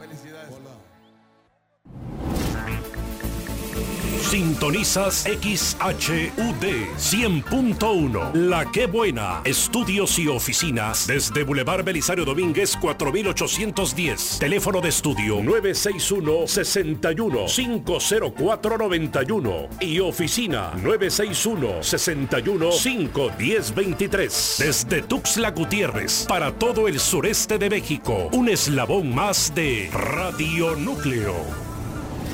Felicidades. Hola. Sintonizas XHUD 100.1 La Qué Buena. Estudios y oficinas desde Boulevard Belisario Domínguez 4810. Teléfono de estudio 961-61-50491 y oficina 961-61-51023. Desde Tuxtla Gutiérrez para todo el sureste de México. Un eslabón más de Radio Núcleo.